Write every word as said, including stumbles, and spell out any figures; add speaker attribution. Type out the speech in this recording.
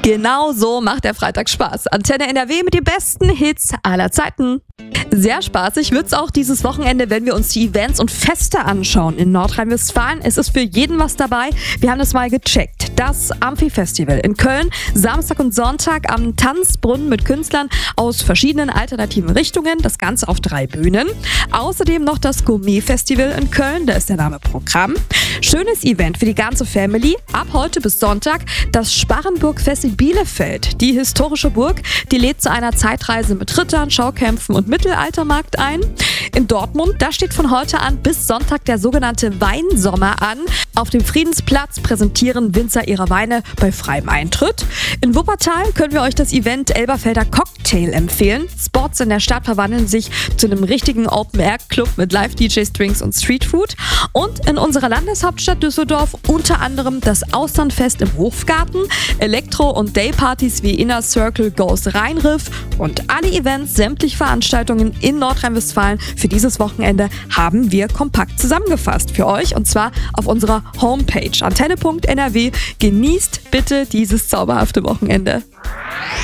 Speaker 1: Genau so macht der Freitag Spaß. Antenne N R W mit den besten Hits aller Zeiten. Sehr spaßig wird's auch dieses Wochenende, wenn wir uns die Events und Feste anschauen in Nordrhein-Westfalen. Es ist für jeden was dabei. Wir haben das mal gecheckt. Das Amphi-Festival in Köln, Samstag und Sonntag am Tanzbrunnen mit Künstlern aus verschiedenen alternativen Richtungen. Das Ganze auf drei Bühnen. Außerdem noch das Gourmet-Festival in Köln, da ist der Name Programm. Schönes Event für die ganze Family. Ab heute bis Sonntag das Sparrenburg-Fest in Bielefeld. Die historische Burg, die lädt zu einer Zeitreise mit Rittern, Schaukämpfen und Mittelaltermarkt ein. In Dortmund, da steht von heute an bis Sonntag der sogenannte Weinsommer an. Auf dem Friedensplatz präsentieren Winzer ihre Weine bei freiem Eintritt. In Wuppertal können wir euch das Event Elberfelder Cocktail empfehlen. Spots in der Stadt verwandeln sich zu einem richtigen Open-Air-Club mit Live-D Js, Drinks und Streetfood. Und in unserer Landeshauptstadt Düsseldorf unter anderem das Austernfest im Hofgarten, Elektro- und Daypartys wie Inner Circle Goes Rheinriff und alle Events, sämtliche Veranstaltungen in Nordrhein-Westfalen für dieses Wochenende haben wir kompakt zusammengefasst für euch und zwar auf unserer Homepage antenne punkt n r w. Genießt bitte dieses zauberhafte Wochenende.